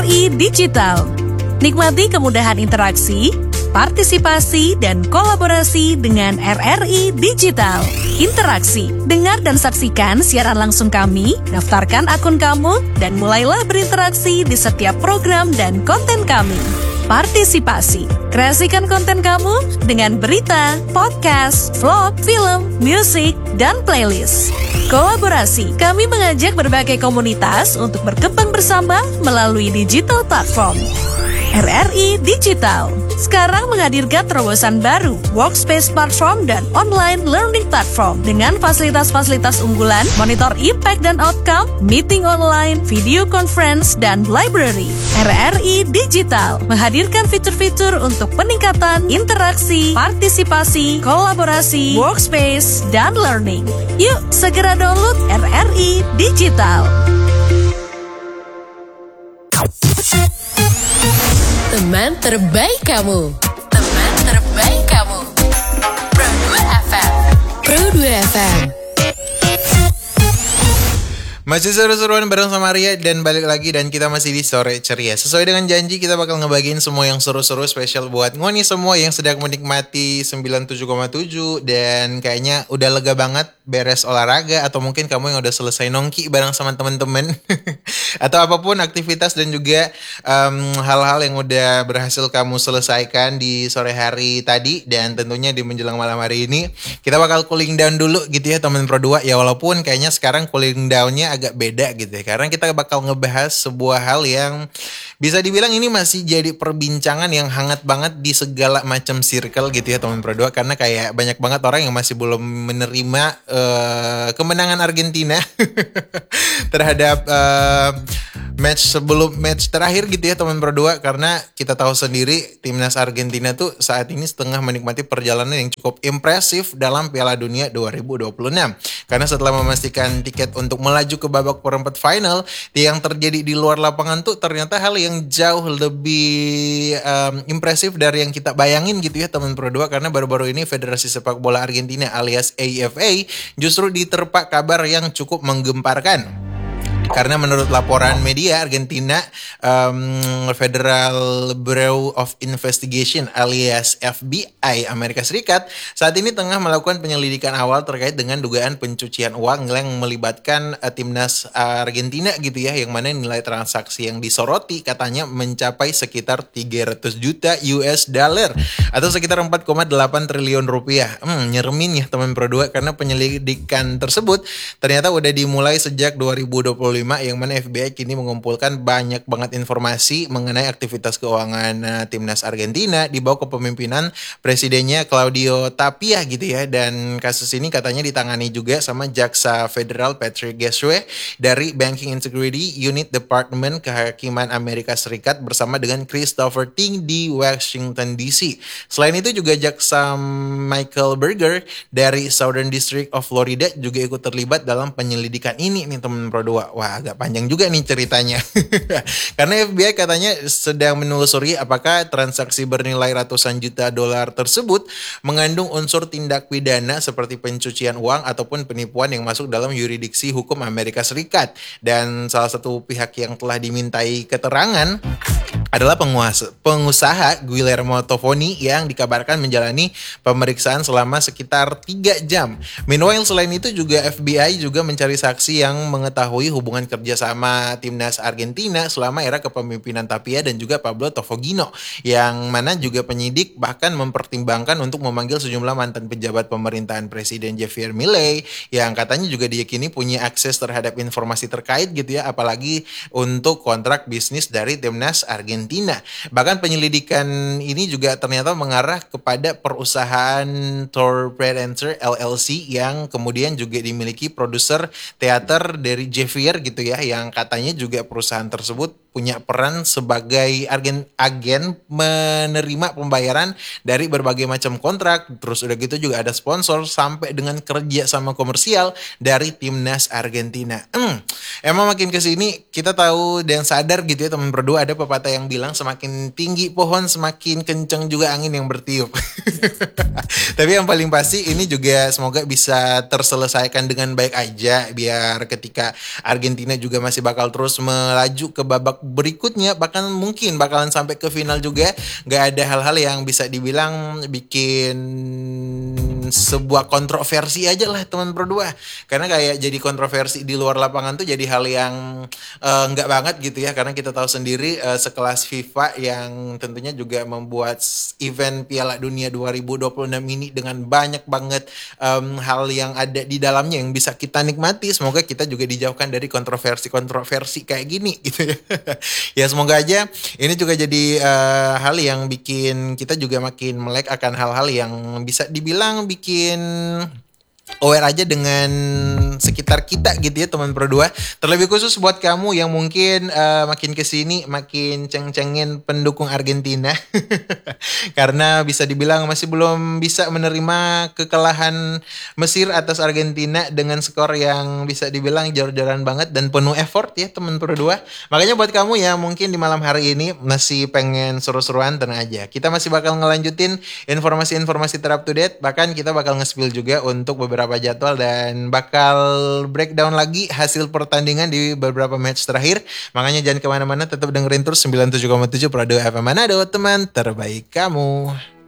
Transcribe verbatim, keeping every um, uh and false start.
I Digital. Nikmati kemudahan interaksi, partisipasi, dan kolaborasi dengan R R I Digital. Interaksi, dengar dan saksikan siaran langsung kami, daftarkan akun kamu, dan mulailah berinteraksi di setiap program dan konten kami. Partisipasi, kreasikan konten kamu dengan berita, podcast, vlog, film, musik, dan playlist. Kolaborasi, kami mengajak berbagai komunitas untuk berkembang bersama melalui digital platform. R R I Digital sekarang menghadirkan terobosan baru, workspace platform dan online learning platform dengan fasilitas-fasilitas unggulan, monitor impact dan outcome, meeting online, video conference, dan library. R R I Digital menghadirkan fitur-fitur untuk peningkatan interaksi, partisipasi, kolaborasi, workspace, dan learning. Yuk, segera download R R I Digital. Teman terbaik kamu. Teman terbaik kamu. Pro dua F M. Pro dua F M. Masih seru-seruan bareng sama Arya dan balik lagi dan kita masih di Sore Ceria. Sesuai dengan janji kita bakal ngebagiin semua yang seru-seru spesial buat ngoni semua yang sedang menikmati sembilan puluh tujuh koma tujuh dan kayaknya udah lega banget beres olahraga atau mungkin kamu yang udah selesai nongki bareng sama teman-teman atau apapun aktivitas dan juga um, hal-hal yang udah berhasil kamu selesaikan di sore hari tadi dan tentunya di menjelang malam hari ini kita bakal cooling down dulu gitu ya teman Pro dua ya, walaupun kayaknya sekarang cooling downnya agak beda gitu ya, karena kita bakal ngebahas sebuah hal yang bisa dibilang ini masih jadi perbincangan yang hangat banget di segala macam circle gitu ya teman Pro dua, karena kayak banyak banget orang yang masih belum menerima uh, kemenangan Argentina terhadap uh, match sebelum match terakhir gitu ya teman Pro dua, karena kita tahu sendiri timnas Argentina tuh saat ini setengah menikmati perjalanan yang cukup impresif dalam Piala Dunia dua ribu dua puluh enam, karena setelah memastikan tiket untuk melaju ke babak perempat final, yang terjadi di luar lapangan tuh ternyata hal yang jauh lebih um, impresif dari yang kita bayangin gitu ya teman Pro dua, karena baru-baru ini Federasi Sepak Bola Argentina alias A F A justru diterpa kabar yang cukup menggemparkan. Karena menurut laporan media Argentina, um, Federal Bureau of Investigation alias F B I Amerika Serikat saat ini tengah melakukan penyelidikan awal terkait dengan dugaan pencucian uang yang melibatkan uh, timnas Argentina gitu ya, yang mana nilai transaksi yang disoroti katanya mencapai sekitar tiga ratus juta U S dollar atau sekitar empat koma delapan triliun rupiah. Hmm, nyeremin ya teman Pro dua, karena penyelidikan tersebut ternyata udah dimulai sejak dua ribu dua puluh lima, yang mana F B I kini mengumpulkan banyak banget informasi mengenai aktivitas keuangan uh, timnas Argentina di bawah kepemimpinan presidennya Claudio Tapia gitu ya, dan kasus ini katanya ditangani juga sama Jaksa Federal Patrick Gesue dari Banking Integrity Unit Department Kehakiman Amerika Serikat bersama dengan Christopher Ting di Washington D C. Selain itu juga Jaksa Michael Berger dari Southern District of Florida juga ikut terlibat dalam penyelidikan ini nih teman Pro dua. Wah, agak panjang juga nih ceritanya. Karena F B I katanya sedang menelusuri apakah transaksi bernilai ratusan juta dolar tersebut mengandung unsur tindak pidana seperti pencucian uang ataupun penipuan yang masuk dalam yurisdiksi hukum Amerika Serikat. Dan salah satu pihak yang telah dimintai keterangan adalah penguasa, pengusaha Guillermo Tovoni yang dikabarkan menjalani pemeriksaan selama sekitar tiga jam. Meanwhile, selain itu juga F B I juga mencari saksi yang mengetahui hubungan kerjasama timnas Argentina selama era kepemimpinan Tapia dan juga Pablo Tofogino, yang mana juga penyidik bahkan mempertimbangkan untuk memanggil sejumlah mantan pejabat pemerintahan Presiden Javier Milei yang katanya juga diyakini punya akses terhadap informasi terkait gitu ya, apalagi untuk kontrak bisnis dari timnas Argentina. Bahkan penyelidikan ini juga ternyata mengarah kepada perusahaan Tour Presenter L L C yang kemudian juga dimiliki produser teater dari Javier gitu ya, yang katanya juga perusahaan tersebut punya peran sebagai agen agen menerima pembayaran dari berbagai macam kontrak. Terus udah gitu juga ada sponsor sampai dengan kerja sama komersial dari timnas Argentina. Hmm, emang makin kesini kita tahu dan sadar gitu ya teman berdua, ada pepatah yang bilang semakin tinggi pohon semakin kencang juga angin yang bertiup. Tapi yang paling pasti ini juga semoga bisa terselesaikan dengan baik aja, biar ketika Argentina juga masih bakal terus melaju ke babak babak berikutnya, bahkan mungkin bakalan sampai ke final juga. Gak ada hal-hal yang bisa dibilang bikin sebuah kontroversi aja lah teman Pro dua. Karena kayak jadi kontroversi di luar lapangan tuh jadi hal yang uh, nggak banget gitu ya. Karena kita tahu sendiri uh, sekelas FIFA yang tentunya juga membuat event Piala Dunia dua ribu dua puluh enam ini dengan banyak banget um, hal yang ada di dalamnya yang bisa kita nikmati. Semoga kita juga dijauhkan dari kontroversi-kontroversi kayak gini gitu ya. Ya semoga aja ini juga jadi uh, hal yang bikin kita juga makin melek akan hal-hal yang bisa dibilang bikin aware aja dengan sekitar kita gitu ya teman Pro dua. Terlebih khusus buat kamu yang mungkin uh, makin kesini makin ceng-cengin pendukung Argentina. Karena bisa dibilang masih belum bisa menerima kekalahan Mesir atas Argentina dengan skor yang bisa dibilang jor-joran banget dan penuh effort ya teman Pro dua. Makanya buat kamu yang mungkin di malam hari ini masih pengen seru-seruan, tenang aja. Kita masih bakal ngelanjutin informasi-informasi ter up to date. Bahkan kita bakal nge-spill juga untuk beberapa beberapa jadwal dan bakal breakdown lagi hasil pertandingan di beberapa match terakhir. Makanya jangan kemana-mana, tetap dengerin terus sembilan puluh tujuh koma tujuh Pro dua F M Manado, teman terbaik kamu.